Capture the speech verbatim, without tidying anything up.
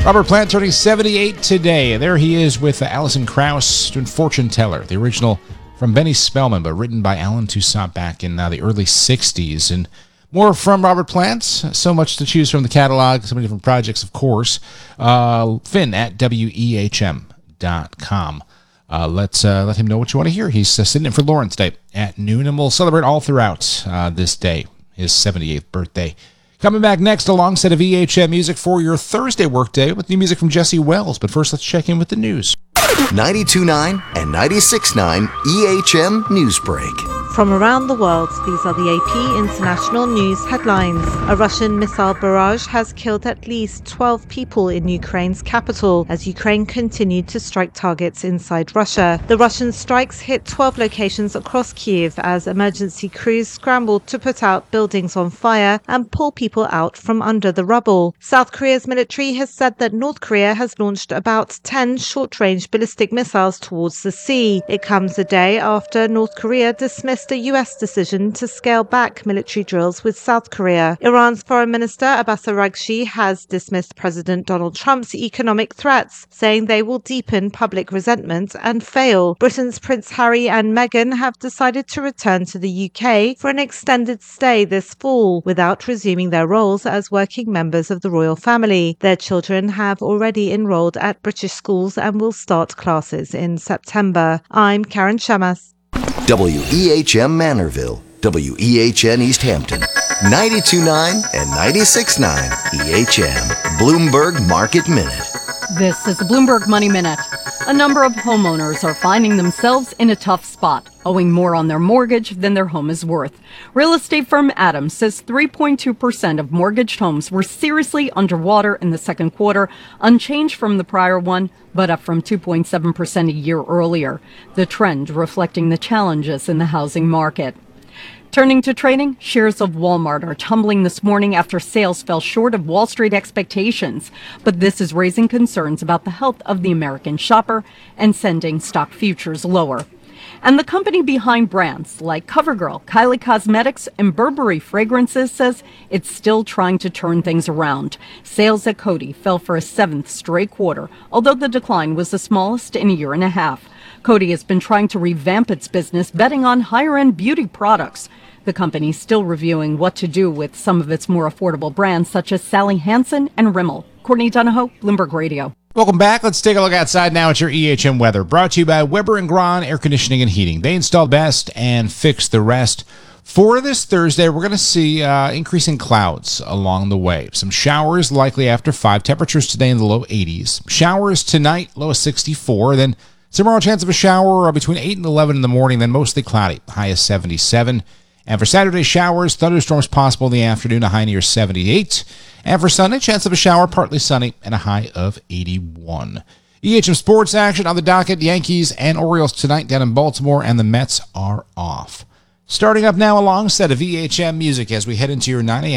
Robert Plant turning seventy-eight today. There he is with uh, Alison Krauss doing Fortune Teller, the original from Benny Spellman, but written by Alan Toussaint back in uh, the early sixties. And more from Robert Plant. So much to choose from the catalog. So many different projects, of course. Uh, Finn at W E H M dot com. Uh, let's uh, let him know what you want to hear. He's uh, sitting in for Lawrence Day at noon, and we'll celebrate all throughout uh, this day, his seventy-eighth birthday. Coming back next, a long set of E H M music for your Thursday workday with new music from Jesse Wells. But first, let's check in with the news. ninety-two point nine and ninety-six point nine E H M Newsbreak. From around the world, these are the A P International News headlines. A Russian missile barrage has killed at least twelve people in Ukraine's capital as Ukraine continued to strike targets inside Russia. The Russian strikes hit twelve locations across Kyiv as emergency crews scrambled to put out buildings on fire and pull people out from under the rubble. South Korea's military has said that North Korea has launched about ten short-range ballistic missiles towards the sea. It comes a day after North Korea dismissed a U S decision to scale back military drills with South Korea. Iran's Foreign Minister Abbas Araghchi has dismissed President Donald Trump's economic threats, saying they will deepen public resentment and fail. Britain's Prince Harry and Meghan have decided to return to the U K for an extended stay this fall, without resuming their roles as working members of the royal family. Their children have already enrolled at British schools and will start classes in September. I'm Karen Shamas. W E H M Manorville, W E H N East Hampton, ninety-two point nine and ninety-six point nine E H M, Bloomberg Market Minute. This is the Bloomberg Money Minute. A number of homeowners are finding themselves in a tough spot, owing more on their mortgage than their home is worth. Real estate firm Adams says three point two percent of mortgaged homes were seriously underwater in the second quarter, unchanged from the prior one, but up from two point seven percent a year earlier. The trend reflecting the challenges in the housing market. Turning to trading, shares of Walmart are tumbling this morning after sales fell short of Wall Street expectations. But this is raising concerns about the health of the American shopper and sending stock futures lower. And the company behind brands like CoverGirl, Kylie Cosmetics, and Burberry Fragrances says it's still trying to turn things around. Sales at Coty fell for a seventh straight quarter, although the decline was the smallest in a year and a half. Coty has been trying to revamp its business, betting on higher-end beauty products. The company is still reviewing what to do with some of its more affordable brands, such as Sally Hansen and Rimmel. Courtney Donahoe, Bloomberg Radio. Welcome back. Let's take a look outside now at your E H M weather. Brought to you by Weber and Gron Air Conditioning and Heating. They install best and fix the rest. For this Thursday, we're going to see uh, increasing clouds along the way. Some showers likely after five. Temperatures today in the low eighties. Showers tonight, low of sixty-four. Then tomorrow, chance of a shower between eight and eleven in the morning, then mostly cloudy, high of seventy-seven. And for Saturday, showers, thunderstorms possible in the afternoon, a high near seventy-eight. And for Sunday, chance of a shower, partly sunny, and a high of eighty-one. E H M sports action on the docket. Yankees and Orioles tonight down in Baltimore, and the Mets are off. Starting up now, a long set of E H M music as we head into your nine a.m.